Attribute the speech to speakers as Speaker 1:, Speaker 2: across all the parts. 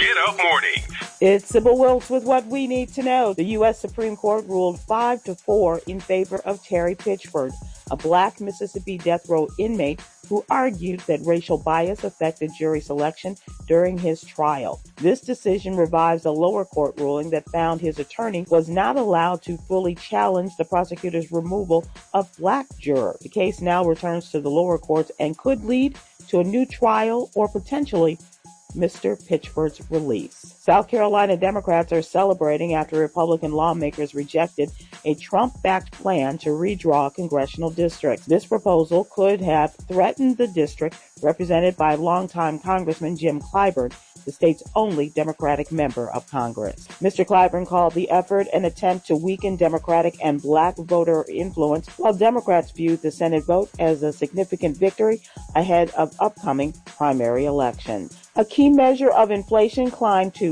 Speaker 1: Get Up Mornings.
Speaker 2: It's Sybil Wilkes with what we need to know. The U.S. Supreme Court ruled 5-4 in favor of Terry Pitchford, a black Mississippi death row inmate who argued that racial bias affected jury selection during his trial. This decision revives a lower court ruling that found his attorney was not allowed to fully challenge the prosecutor's removal of black jurors. The case now returns to the lower courts and could lead to a new trial or potentially Mr. Pitchford's release. South Carolina Democrats are celebrating after Republican lawmakers rejected a Trump-backed plan to redraw congressional districts. This proposal could have threatened the district represented by longtime Congressman Jim Clyburn, the state's only Democratic member of Congress. Mr. Clyburn called the effort an attempt to weaken Democratic and black voter influence, while Democrats viewed the Senate vote as a significant victory ahead of upcoming primary elections. A key measure of inflation climbed to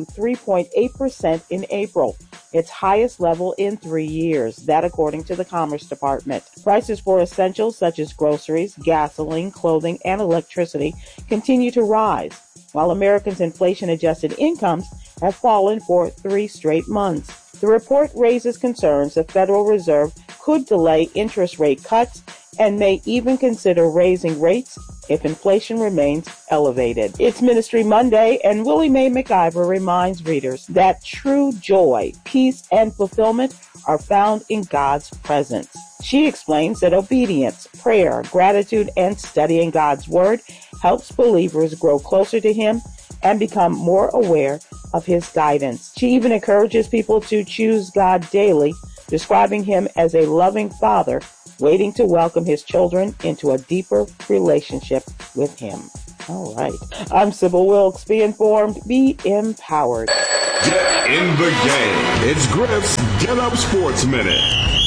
Speaker 2: 3.8% in April, its highest level in 3 years, that according to the Commerce Department. Prices for essentials such as groceries, gasoline, clothing, and electricity continue to rise, while Americans' inflation-adjusted incomes have fallen for 3 straight months. The report raises concerns the Federal Reserve could delay interest rate cuts and may even consider raising rates if inflation remains elevated. It's Ministry Monday, and Willie Mae McIver reminds readers that true joy, peace, and fulfillment are found in God's presence. She explains that obedience, prayer, gratitude, and studying God's Word helps believers grow closer to Him and become more aware of His guidance. She even encourages people to choose God daily, describing Him as a loving Father waiting to welcome His children into a deeper relationship with Him. All right. I'm Sybil Wilkes. Be informed, be empowered.
Speaker 1: Get in the game. It's Griff's Get Up Sports Minute.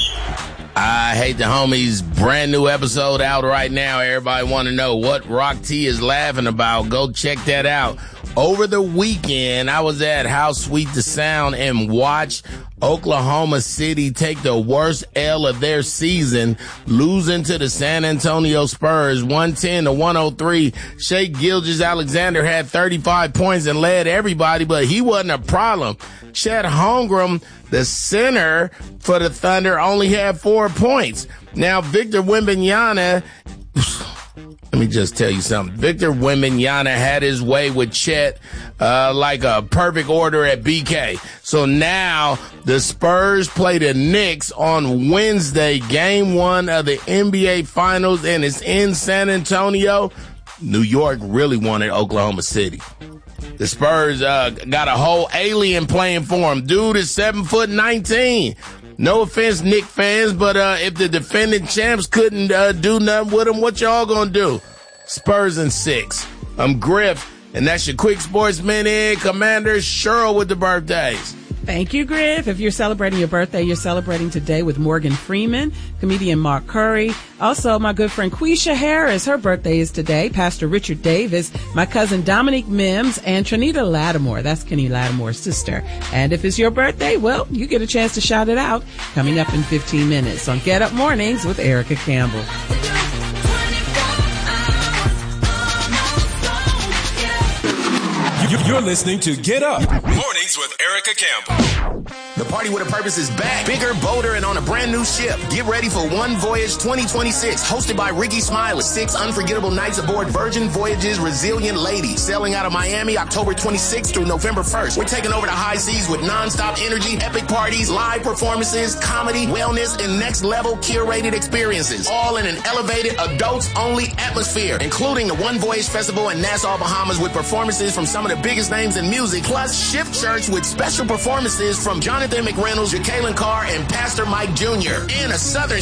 Speaker 3: I hate the homies. Brand new episode out right now. Everybody want to know what Rock T is laughing about. Go check that out. Over the weekend, I was at How Sweet the Sound and watched Oklahoma City take the worst L of their season, losing to the San Antonio Spurs 110-103. Shai Gilgeous-Alexander had 35 points and led everybody, but he wasn't a problem. Chet Holmgren, the center for the Thunder, only had 4 points. Now, Victor Wembanyama, let me just tell you something. Victor Wembanyama had his way with Chet like a perfect order at BK. So now the Spurs play the Knicks on Wednesday, game 1 of the NBA Finals, and it's in San Antonio. New York really wanted Oklahoma City. The Spurs got a whole alien playing for him. Dude is 7'19". No offense, Knicks fans, but if the defending champs couldn't do nothing with them, what y'all gonna do? Spurs in 6. I'm Griff, and that's your quick sports minute. Commander Cheryl with the birthdays.
Speaker 4: Thank you, Griff. If you're celebrating your birthday, you're celebrating today with Morgan Freeman, comedian Mark Curry. Also, my good friend Quisha Harris, her birthday is today. Pastor Richard Davis, my cousin Dominique Mims, and Trinita Lattimore. That's Kenny Lattimore's sister. And if it's your birthday, well, you get a chance to shout it out coming up in 15 minutes on Get Up Mornings with Erica Campbell.
Speaker 1: You're listening to Get Up Mornings with Erica Campbell.
Speaker 3: The Party with a Purpose is back. Bigger, bolder, and on a brand new ship. Get ready for One Voyage 2026, hosted by Ricky Smiley. 6 unforgettable nights aboard Virgin Voyage's Resilient Lady, sailing out of Miami October 26th through November 1st. We're taking over the high seas with nonstop energy, epic parties, live performances, comedy, wellness, and next-level curated experiences. All in an elevated, adults-only atmosphere, including the One Voyage Festival in Nassau, Bahamas, with performances from some of the biggest names in music, plus Shift Church with special performances from Jonathan McReynolds, Jacqueline Carr, and Pastor Mike Jr. And a Southern